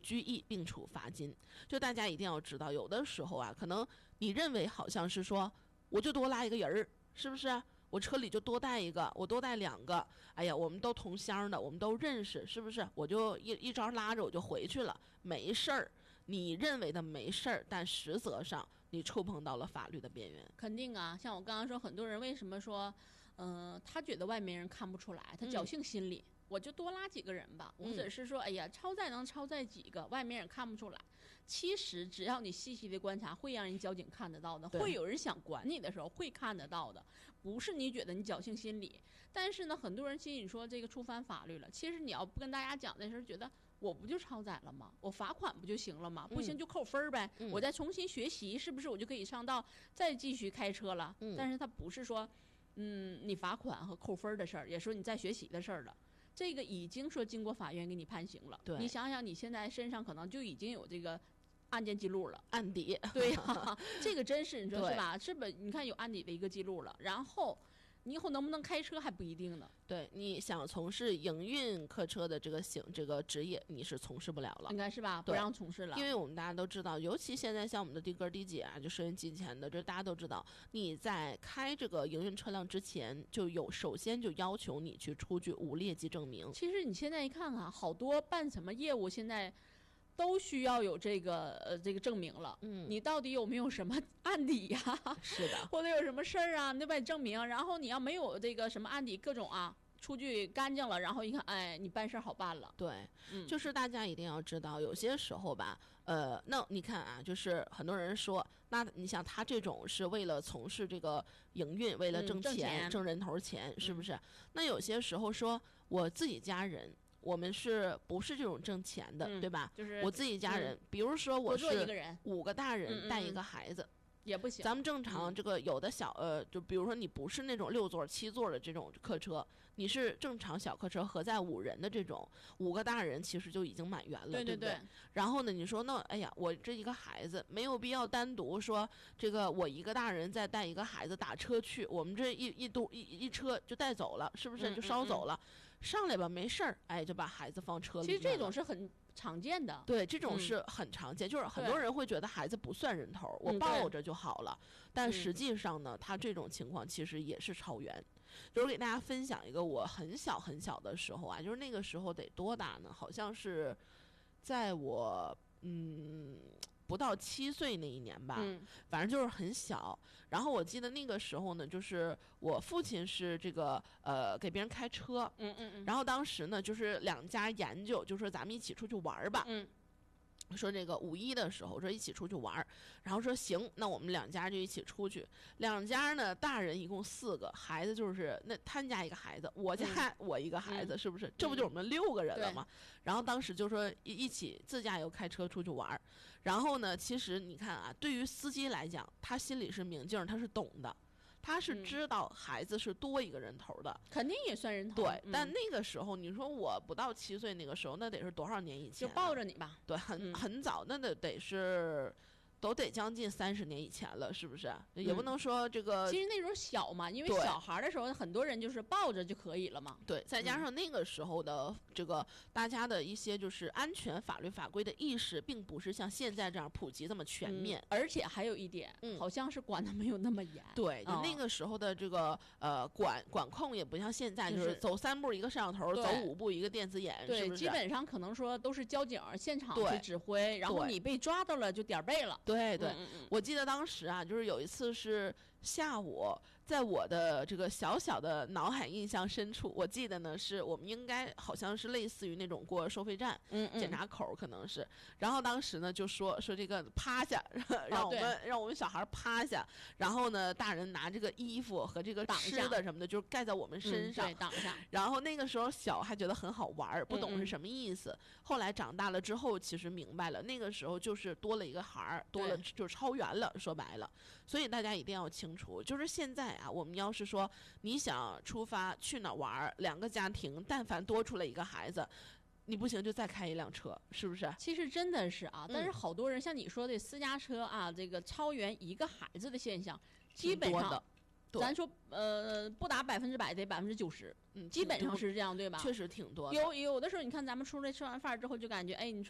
拘役并处罚金。就大家一定要知道，有的时候啊，可能你认为好像是说我就多拉一个人儿，是不是？我车里就多带一个，我多带2个，哎呀，我们都同乡的，我们都认识，是不是？我就一招拉着我就回去了，没事儿。你认为的没事儿，但实则上你触碰到了法律的边缘。 肯定啊，像我刚刚说，很多人为什么说，他觉得外面人看不出来，他侥幸心理。我就多拉几个人吧，或者是说，哎呀，超载能超载几个，外面也看不出来。其实只要你细细的观察，会让人交警看得到的，会有人想管你的时候会看得到的，不是你觉得你侥幸心理。但是呢，很多人其实你说这个触犯法律了，其实你要不跟大家讲的时候，觉得我不就超载了吗？我罚款不就行了吗？不行就扣分呗，我再重新学习，是不是我就可以上道再继续开车了？但是他不是说，你罚款和扣分的事儿，也说你再学习的事儿了。这个已经说经过法院给你判刑了， 对， 你想想你现在身上可能就已经有这个案件记录了， 案底。 对呀，这个真是你说是吧？是吧？你看有案底的一个记录了，然后你以后能不能开车还不一定呢。 对，你想从事营运客车的这个职业，你是从事不了了， 应该是吧？不让从事了， 因为我们大家都知道，尤其现在像我们的的哥的姐啊，就收音机前的，这大家都知道，你在开这个营运车辆之前，首先就要求你去出具无劣迹证明。 其实你现在一看啊，好多办什么业务现在都需要有这个证明了，你到底有没有什么案底呀？ 是的， 或者有什么事儿啊，你得把你证明。然后你要没有这个什么案底，各种啊，出具干净了，然后一看，哎，你办事好办了。 对，就是大家一定要知道，有些时候吧，那你看啊，就是很多人说，那你像他这种是为了从事这个营运，为了挣钱、挣人头钱，是不是？那有些时候说我自己家人。我们不是这种挣钱的，对吧？ 就是我自己家人，比如说我是5个大人带一个孩子。 也不行， 咱们正常这个有的就比如说你不是那种6座7座的这种客车，你是正常小客车合载5人的这种，5个大人其实就已经满员了，对不对？然后呢，你说那哎呀，我这一个孩子没有必要单独说这个我一个大人再带一个孩子打车去，我们这一车就带走了，是不是就捎走了？上来吧，没事儿，哎，就把孩子放车里。 其实这种是很常见的， 对，这种是很常见，就是很多人会觉得孩子不算人头，我抱着就好了，但实际上呢，他这种情况其实也是超员。就是给大家分享一个我很小很小的时候啊，就是那个时候得多大呢？好像是在我不到7岁那一年吧，反正就是很小。然后我记得那个时候呢，就是我父亲是这个给别人开车，然后当时呢，就是2家研究，就说咱们一起出去玩吧。说这个5一的时候说一起出去玩，然后说行，那我们2家就一起出去。2家呢，大人一共4个，孩子就是那他家一个孩子，我家我一个孩子，是不是？这不就我们6个人了吗？然后当时就说一起自驾游开车出去玩。然后呢，其实你看啊，对于司机来讲，他心里是明镜，他是懂的。他是知道孩子是多一个人头的， 肯定也算人头。 对，但那个时候你说我不到7岁那个时候，那得是多少年以前？ 就抱着你吧。 对，很早，那得是。都得将近30年以前了，是不是？也不能说这个。 其实那时候小嘛，因为小孩的时候，很多人就是抱着就可以了嘛。 对，再加上那个时候的这个大家的一些就是安全法律法规的意识，并不是像现在这样普及这么全面。 而且还有一点，好像是管的没有那么严。 对，就那个时候的这个管控也不像现在，就是走3步一个摄像头，走5步一个电子眼， 对， 是不是？ 基本上可能说都是交警现场去指挥，然后你被抓到了就点背了。 对对，我记得当时啊，就是有一次是下午，在我的这个小小的脑海印象深处，我记得呢是我们应该好像是类似于那种过收费站，检查口可能是，然后当时呢就说这个趴下，让我们小孩趴下，然后呢大人拿这个衣服和这个吃的什么的，就是盖在我们身上， 对，挡上。 然后那个时候小还觉得很好玩，不懂是什么意思。后来长大了之后，其实明白了，那个时候就是多了一个孩，多了。就超员了，说白了，所以大家一定要清楚，就是现在啊，我们要是说你想出发去哪玩，2个家庭但凡多出来一个孩子，你不行就再开一辆车，是不是？ 其实真的是啊，但是好多人像你说的私家车啊，这个超员一个孩子的现象，基本上咱说不达100%得90%，基本上是这样，对吧？ 确实挺多的。 有的时候你看咱们出来吃完饭之后就感觉，哎，你说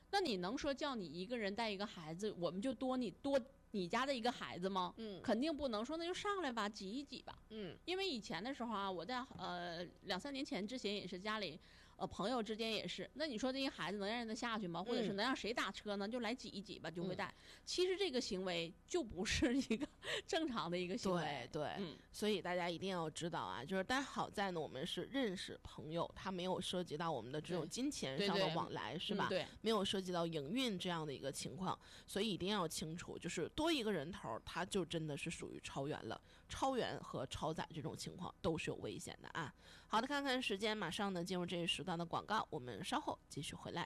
那你能说叫你一个人带一个孩子，我们就多你家的一个孩子吗？肯定不能说，那就上来吧，挤一挤吧。因为以前的时候啊，我在2-3年前之前也是家里。朋友之间也是，那你说这些孩子能让人家下去吗？或者是能让谁打车呢？就来挤一挤吧，就会带。其实这个行为就不是一个正常的一个行为。 对，所以大家一定要知道啊，就是但好在呢，我们是认识朋友，他没有涉及到我们的这种金钱上的往来，是吧？ 对， 没有涉及到营运这样的一个情况，所以一定要清楚，就是多一个人头，它就真的是属于超员了。超员和超载这种情况都是有危险的啊。好的，看看时间，马上呢进入这一时段的广告，我们稍后继续回来。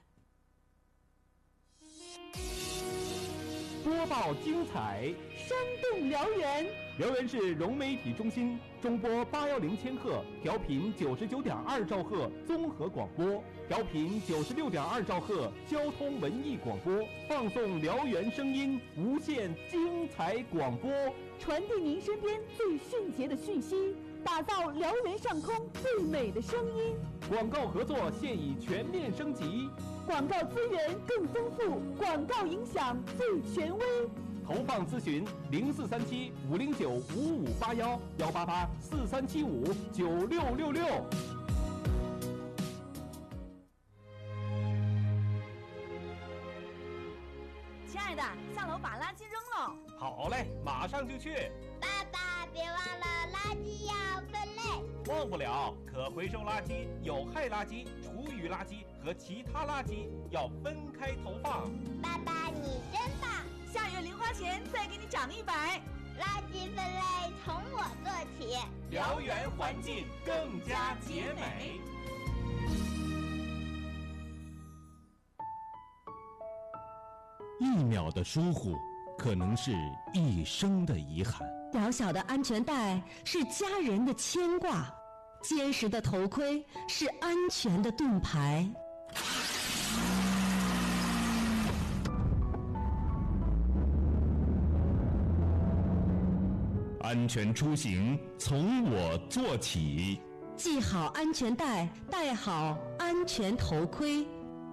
播报精彩， 生动辽源。 辽源市融媒体中心中波810千赫，调频99.2兆赫综合广播，调频96.2兆赫交通文艺广播，放送辽源声音，无限精彩广播， 传递您身边最迅捷的讯息，打造辽源上空最美的声音。 广告合作现已全面升级， 广告资源更丰富，广告影响最权威。 投放咨询0437-509-5581，188-4375-9666。 亲爱的，下楼把垃圾扔了。 好嘞，马上就去。 爸爸，别忘了垃圾要分类。 忘不了，可回收垃圾、有害垃圾、厨余垃圾和其他垃圾要分开投放。 爸爸，你真棒！ 下月零花钱再给你涨100。 垃圾分类从我做起， 辽源环境更加洁美。 1秒的疏忽，可能是一生的遗憾。 小小的安全带是家人的牵挂，坚实的头盔是安全的盾牌。 安全出行从我做起， 系好安全带，戴好安全头盔。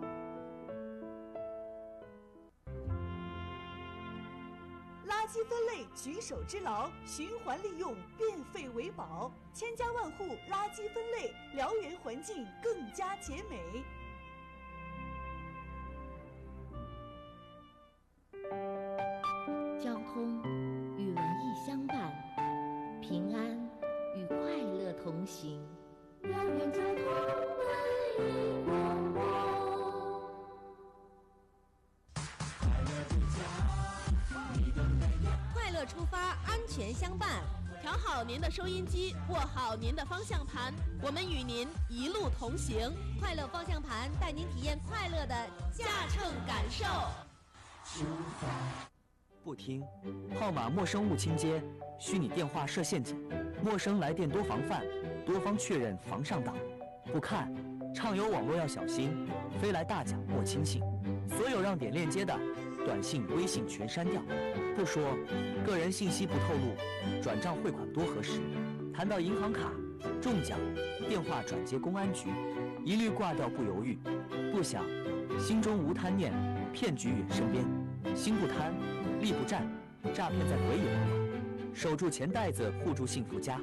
垃圾分类举手之劳，循环利用，变废为宝，千家万户垃圾分类，辽源环境更加洁美。 交通与文艺相伴，平安与快乐同行。辽源交通文艺广播。 快乐出发，安全相伴。 调好您的收音机，握好您的方向盘，我们与您一路同行。 快乐方向盘带您体验快乐的驾乘感受。 不听，号码陌生勿倾接，虚拟电话设陷阱，陌生来电多防范，多方确认防上当。不看，畅游网络要小心，飞来大奖莫轻信。所有让点链接的，短信、微信全删掉。不说，个人信息不透露，转账汇款多核实。谈到银行卡、中奖、电话转接公安局，一律挂掉不犹豫。不想，心中无贪念，骗局远身边。心不贪，力不战，诈骗在鬼也不管。守住钱袋子，护住幸福家。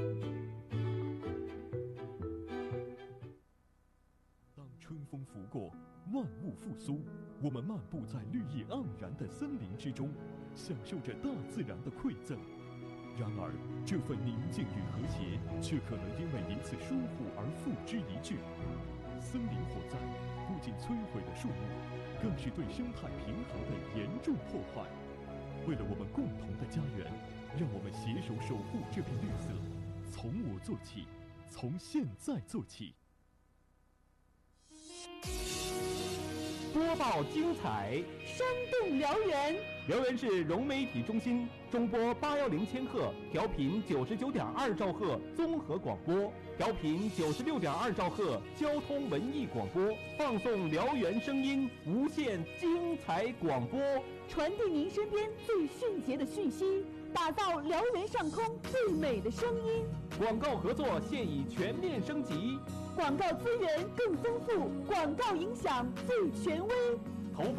当春风拂过，万物复苏，我们漫步在绿意盎然的森林之中，享受着大自然的馈赠。然而，这份宁静与和谐，却可能因为一次疏忽而付之一炬。森林火灾不仅摧毁了树木，更是对生态平衡的严重破坏。为了我们共同的家园，让我们携手守护这片绿色，从我做起，从现在做起。 播报精彩， 生动辽源。 辽源市融媒体中心中波810千赫，调频99.2兆赫综合广播，调频96.2兆赫交通文艺广播，放送辽源声音，无限精彩广播， 传递您身边最迅捷的讯息，打造辽源上空最美的声音。 广告合作现已全面升级， 广告资源更丰富，广告影响最权威。